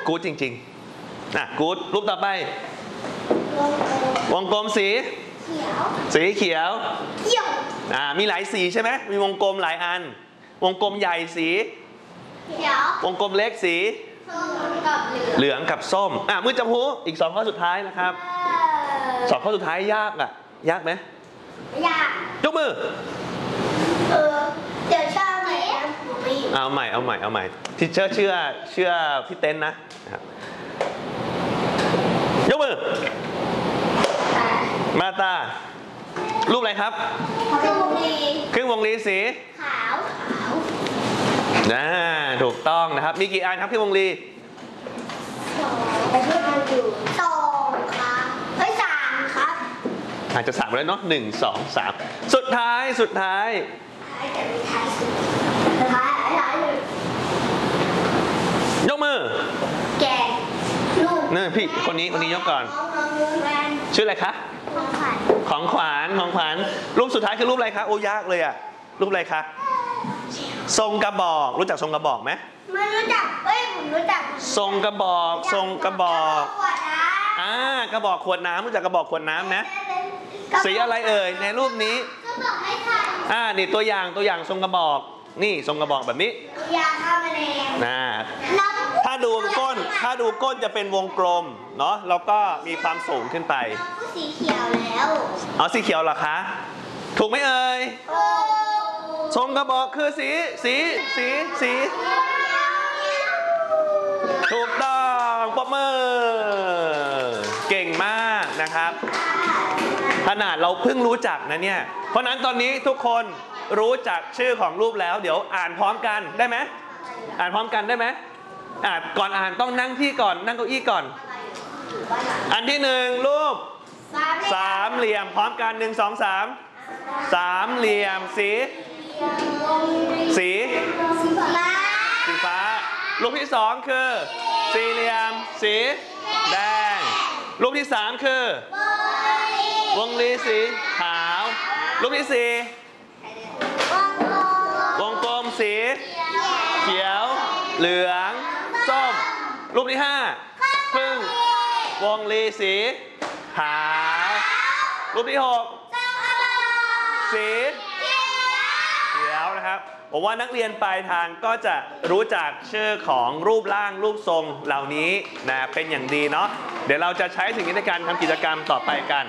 กู๊ดจริงๆนะกู๊ดรูปต่อไปวงกลมสีเขียวมีหลายสีใช่ไหมมีวงกลมหลายอันวงกลมใหญ่สีเขียววงกลมเล็กสีเหลืองกับส้มมือจับหูอีก2ข้อสุดท้ายนะครับ2ข้อสุดท้ายยากยากไหมยากยกมือเดี๋ยวเชื่อไหมเอาใหม่ที่เชื่อพี่เต้นนะยกมือมาตารูปอะไรครับครึ่งวงรีสีขาวถูกต้องนะครับมีกี่อันครับครึ่งวงรี 2ครับ3ครับอาจจะ3แล้วเนาะ1 2 3สุดท้ายยกมือแกนี่พี่คนนี้ยกก่อนชื่ออะไรคะของขวัญรูปสุดท้ายคือรูปอะไรคะโอ้ยากเลยอะรูปอะไรคะทรงกระบอกรู้จักทรงกระบอกไหมไม่รู้จักผมรู้จักทรงกระบอกกระบอกขวดน้ำรู้จักกระบอกขวดน้ำไหมสีอะไรเอ่ยในรูปนี้นี่ตัวอย่างทรงกระบอกนี่ทรงกระบอกแบบนี้ถ้าดูก้นจะเป็นวงกลมเนาะแล้วก็มีความสูงขึ้นไปสีเขียวแล้วสีเขียวเหรอคะถูกไหมเอ่ยทรงกระบอกคือสีถูกต้องปรบมือเก่งมากนะครับขนาดเราเพิ่งรู้จักนะเนี่ยเพราะนั้นตอนนี้ทุกคนรู้จักชื่อของรูปแล้วเดี๋ยวอ่านพร้อมกันได้ไหมอ่านพร้อมกันได้ไหมก่อนอ่านต้องนั่งที่ก่อนนั่งเก้าอี้ก่อนอันที่1รูปสามเหลี่ยมพร้อมกัน1 2 3สามเหลี่ยมสีฟ้ารูปที่2คือสี่เหลี่ยมสีแดงรูปที่3คือวงรีสีขาวรูปที่4วงกลมสีเขียวเหลืองส้มรูปที่5ครึ่งวงรีสีขาวรูปที่6สีเขียวนะครับผมว่านักเรียนปลายทางก็จะรู้จักชื่อของรูปร่างรูปทรงเหล่านี้นะเป็นอย่างดีเนาะเดี๋ยวเราจะใช้สิ่งนี้ในการทำกิจกรรมต่อไปกัน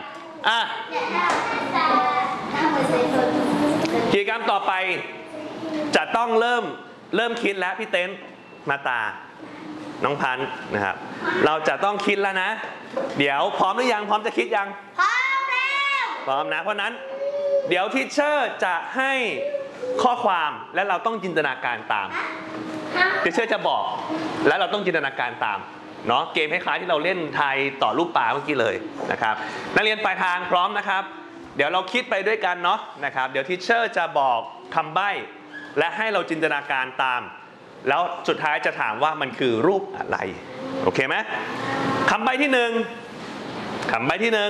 กิจกรรมต่อไปจะต้องเริ่มคิดแล้วพี่เต้นมาตาน้องพันธ์นะครับเราจะต้องคิดแล้วนะเดี๋ยวพร้อมหรือยังพร้อมจะคิดยังพร้อมแล้วพร้อมนะเพราะนั้นเดี๋ยวทีเชอร์จะให้ข้อความและเราต้องจินตนาการตามทีเชอร์จะบอกและเราต้องจินตนาการตามเนาะเกมคล้ายๆที่เราเล่นทายต่อรูปปลาเมื่อกี้เลยนะครับนักเรียนปลายทางพร้อมนะครับเดี๋ยวเราคิดไปด้วยกันเนาะนะครับเดี๋ยวทีเชอร์จะบอกคำใบ้และให้เราจินตนาการตามแล้วสุดท้ายจะถามว่ามันคือรูปอะไรโอเคไหมคำใบ้ที่1คำใบ้ที่1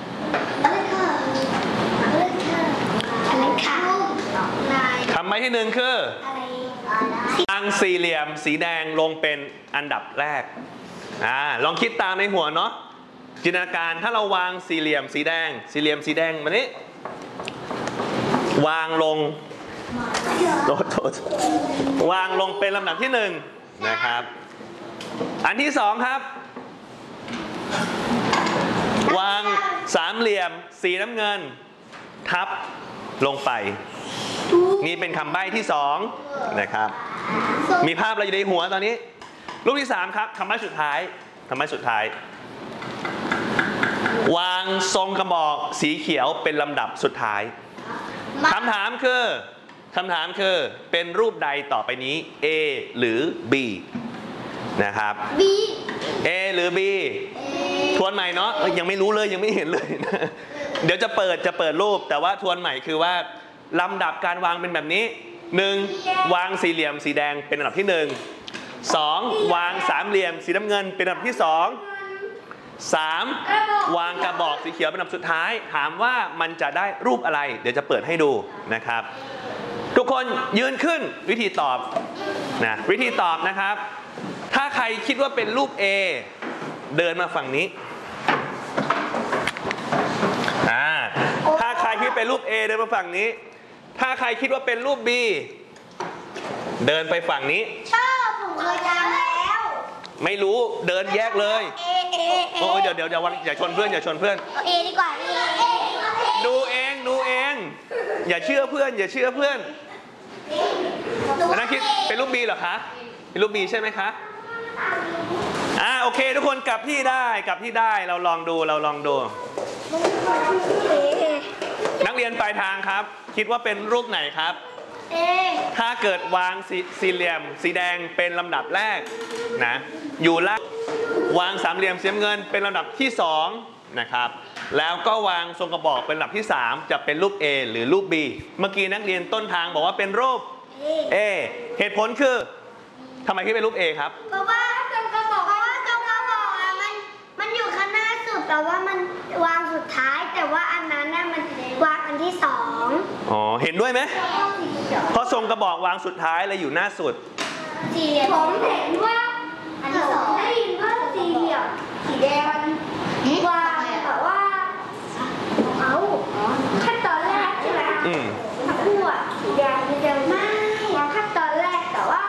คำใบ้ที่1คือวางสี่เหลี่ยมสีแดงลงเป็นอันดับแรกลองคิดตามในหัวเนาะจินตนาการถ้าเราวางสี่เหลี่ยมสีแดงมานี้วางลงวางลงเป็นลำดับที่1นะครับอันที่2ครับวางสามเหลี่ยมสีน้ำเงินทับลงไปนี่เป็นคำใบ้ที่2นะครับมีภาพอะไรอยู่ในหัวตอนนี้รูปที่3ครับคำใบ้สุดท้ายวางทรงกระบอกสีเขียวเป็นลำดับสุดท้ายคำถามคือเป็นรูปใดต่อไปนี้ A หรือ B นะครับ B A หรือ B ทวนใหม่เนาะยังไม่รู้เลยยังไม่เห็นเลยเดี๋ยวจะเปิดรูปแต่ว่าทวนใหม่คือว่าลำดับการวางเป็นแบบนี้1วางสี่เหลี่ยมสีแดงเป็นอันดับที่2วางสามเหลี่ยมสีน้ำเงินเป็นอันดับที่3วางกระบอกสีเขียวเป็นอันดับสุดท้ายถามว่ามันจะได้รูปอะไรเดี๋ยวจะเปิดให้ดูนะครับทุกคนยืนขึ้นวิธีตอบนะครับถ้าใครคิดว่าเป็นรูป A เดินมาฝั่งนี้ถ้าใครคิดเป็นรูป A เดินมาฝั่งนี้ถ้าใครคิดว่าเป็นรูป B เดินไปฝั่งนี้ชอบผมเคยทำแล้วไม่รู้เดินแยกเลยโอ้ยเดี๋ยวอย่าชนเพื่อนอย่าชนเพื่อนเอดีกว่าดูเองอย่าเชื่อเพื่อนอันนั้นคิดเป็นรูป B เหรอคะเป็นรูป B ใช่ไหมคะโอเคทุกคนกลับที่ได้เราลองดูนักเรียนปลายทางครับคิดว่าเป็นรูปไหนครับถ้าเกิดวางสี่เหลี่ยมสีแดงเป็นลำดับแรกนะอยู่ล่างวางสามเหลี่ยมสีน้ำเงินเป็นลำดับที่2นะครับแล้วก็วางทรงกระบอกเป็นลำดับที่3จะเป็นรูป A หรือรูป B เมื่อกี้นักเรียนต้นทางบอกว่าเป็นรูป A เหตุผลคือทำไมคิดเป็นรูป A ครับเพราะว่าทรงกระบอกมันอยู่ข้างหน้าสุดแต่ว่ามันวางสุดท้ายแต่ว่าอันนั้นน่ะมันวางอันที่2 เห็นด้วยไหมเพราะทรงกระบอกวางสุดท้ายเลยอยู่หน้าสุดผมเห็นว่าอันที่2ได้ยินว่าสี่เหลี่ยมสีแดงมันวางแต่ว่าขั้นตอนแรกใช่ไหมคู่สีแดงมันจะไม่วางขั้นตอนแรกแต่ว่า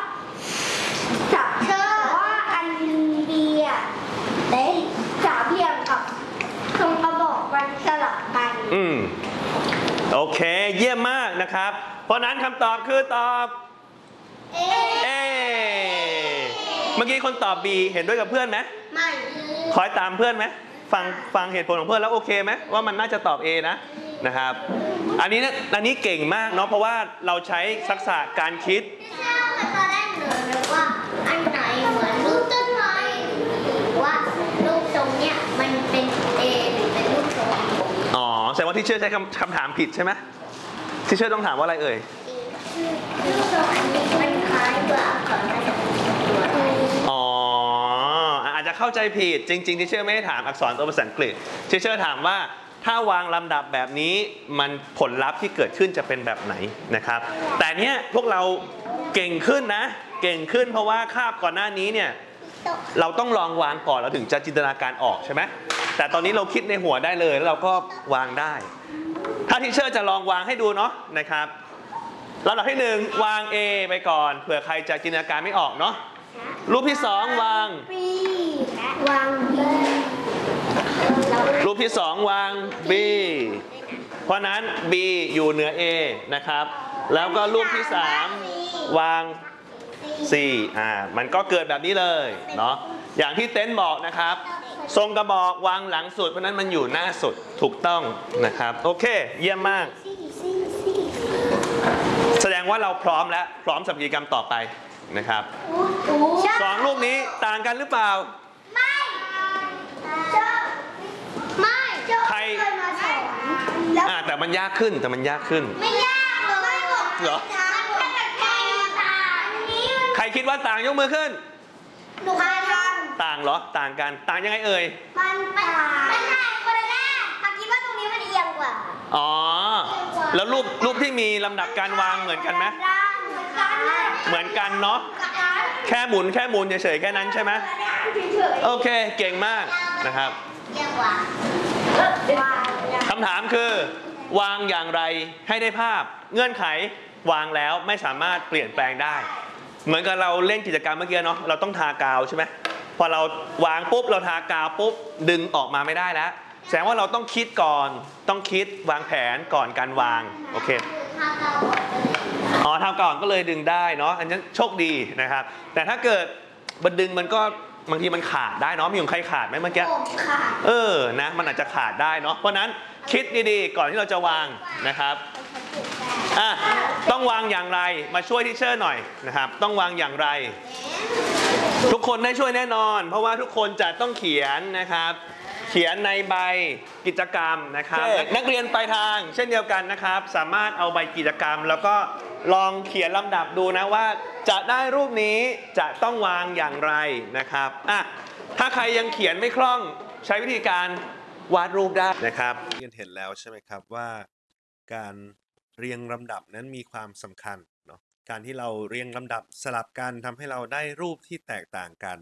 อันดีได้สามเหลี่ยมกับทรงกระบอกมันสลับกันโอเคเยี่ยมมากนะครับเพราะนั้นคำตอบคือตอบ A เมื่อกี้คนตอบ B เห็นด้วยกับเพื่อนไหมไม่คอยตามเพื่อนไหมฟังเหตุผลของเพื่อนแล้วโอเคไหมว่ามันน่าจะตอบ A นะครับอันนี้เก่งมากเนาะเพราะว่าเราใช้ทักษะการคิดตอนแรกหนูว่าอันไหนเหมือนรูปต้นไม้หรือว่ารูปทรงเนี้ยมันเป็น A หรือเป็นรูปทรงแสดงว่าที่เชื่อใช้คำถามผิดใช่ไหมที่เชื่อต้องถามว่าอะไรเอ่ยรูปทรงอันนี้มันคล้ายตัวอักษรภาษาอาจจะเข้าใจผิดจริงๆที่เชื่อไม่ได้ถามอักษรตัวภาษาอังกฤษที่เชื่อถามว่าถ้าวางลำดับแบบนี้มันผลลัพธ์ที่เกิดขึ้นจะเป็นแบบไหนนะครับแต่เนี้ยพวกเราเก่งขึ้นเพราะว่าคาบก่อนหน้านี้เนี่ยเราต้องลองวางก่อนเราถึงจะจินตนาการออกใช่ไหมแต่ตอนนี้เราคิดในหัวได้เลยแล้วเราก็วางได้ถ้าทีเชอร์จะลองวางให้ดูเนาะนะครับลำดับที่1วาง A ไปก่อนเผื่อใครจะจินตนาการไม่ออกเนาะรูปที่2วาง B วาง B รูปที่2วาง B เพราะนั้น B อยู่เหนือ A นะครับแล้วก็รูปที่3วาง C มันก็เกิดแบบนี้เลยเนาะอย่างที่เต้นบอกนะครับทรงกระบอกวางหลังสุดเพราะนั้นมันอยู่หน้าสุดถูกต้องนะครับโอเคเยี่ยมมากแสดงว่าเราพร้อมแล้วพร้อมสำหรับกิจกรรมต่อไปนะครับ2รูปนี้ต่างกันหรือเปล่าไม่ใครแต่มันยากขึ้นไม่ยากเลยเหรอใครคิดว่าต่างยกมือขึ้นหนูเคยทำต่างเหรอต่างกันต่างยังไงเอ่ยมันต่างคนละแรกคิดว่าตรงนี้มันเอียงกว่าแล้วรูปที่มีลำดับการวางเหมือนกันไหมเหมือนกันเนาะแค่หมุนเฉยๆแค่นั้นใช่ไหมโอเคเก่งมากนะครับคำถามคือวางอย่างไรให้ได้ภาพเงื่อนไขวางแล้วไม่สามารถเปลี่ยนแปลงได้เหมือนกับเราเล่นกิจกรรมเมื่อกี้เนาะเราต้องทากาวใช่ไหมพอเราวางปุ๊บเราทากาวปุ๊บดึงออกมาไม่ได้แล้วแสดงว่าเราต้องคิดก่อนต้องคิดวางแผนก่อนการวางโอเคทำก่อนก็เลยดึงได้เนาะอันนี้โชคดีนะครับแต่ถ้าเกิดมันดึงมันก็บางทีมันขาดได้เนาะมีของใครขาดไหมเมื่อกี้นะมันอาจจะขาดได้เนาะเพราะนั้นคิดดีๆก่อนที่เราจะวางนะครับต้องวางอย่างไรมาช่วยทีเชอร์หน่อยนะครับต้องวางอย่างไรทุกคนได้ช่วยแน่นอนเพราะว่าทุกคนจะต้องเขียนนะครับเขียนในใบกิจกรรมนะครับนักเรียนปลายทางเช่นเดียวกันนะครับสามารถเอาใบกิจกรรมแล้วก็ลองเขียนลำดับดูนะว่าจะได้รูปนี้จะต้องวางอย่างไรนะครับถ้าใครยังเขียนไม่คล่องใช้วิธีการวาดรูปได้นะครับเห็นแล้วใช่ไหมครับว่าการเรียงลำดับนั้นมีความสำคัญเนาะการที่เราเรียงลำดับสลับกันทำให้เราได้รูปที่แตกต่างกัน